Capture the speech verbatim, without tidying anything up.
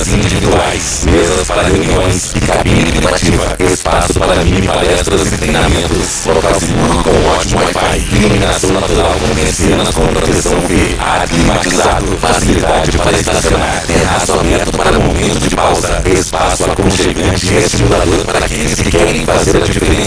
salas individuais, mesas para reuniões e cabine privativa, espaço para mini palestras e treinamentos, local seguro com ótimo Wi-Fi, iluminação natural com persianas com proteção V, ar climatizado, facilidade para estacionar, terraço aberto para momento de pausa, espaço aconchegante e estimulador para aqueles que querem fazer a diferença